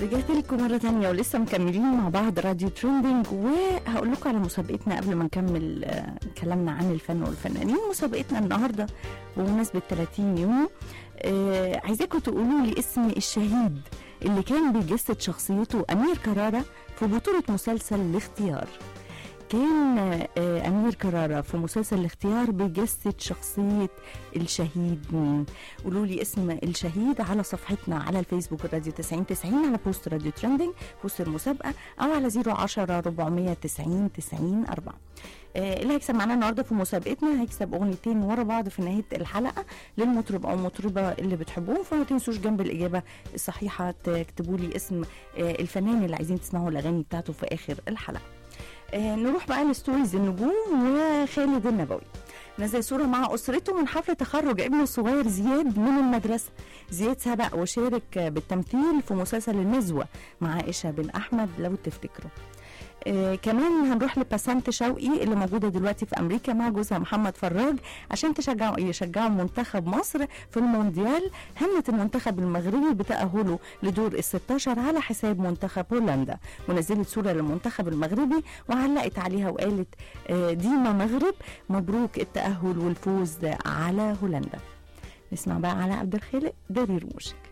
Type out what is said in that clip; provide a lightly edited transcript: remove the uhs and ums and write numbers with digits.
رجعت لكم مرة تانية ولسه مكملين مع بعض راديو ترندنج، وهقول لكم على مسابقتنا قبل ما نكمل كلامنا عن الفن والفنانين. مسابقتنا النهاردة بمناسبة 30 يوم عايزاكم تقولوا لي اسم الشهيد اللي كان بيجسد شخصيته أمير كرارة في بطولة مسلسل الاختيار. كان أمير كرارة في مسلسل الاختيار بيجسد شخصية الشهيد مين؟ قولوا لي اسم الشهيد على صفحتنا على الفيسبوك راديو 9090 على بوست راديو ترندنج بوست المسابقة، أو على 010-490-90-4. اللي هيكسب معانا النهارده في مسابقتنا هيكسب أغنيتين ورا بعض في نهاية الحلقة للمطرب أو مطربة اللي بتحبوهم. فما تنسوش جنب الإجابة الصحيحة تكتبوا لي اسم الفنان اللي عايزين تسمعوا الأغاني بتاعته في آخر الحلقة. نروح بقى لستوريز النجوم. وخالد النبوي نزل صورة مع أسرته من حفل تخرج ابنه الصغير زياد من المدرسة. زياد سبق وشارك بالتمثيل في مسلسل النزوة مع عائشة بن أحمد لو تفتكروا. كمان هنروح لبسنت شوقي اللي موجودة دلوقتي في أمريكا مع جوزها محمد فراج عشان يشجعوا منتخب مصر في المونديال. همت المنتخب المغربي بتأهله لدور ال16 على حساب منتخب هولندا، ونزلت صورة للمنتخب المغربي وعلقت عليها وقالت ديما مغرب، مبروك التأهل والفوز على هولندا. نسمع بقى على عبد الخالق داري رموش.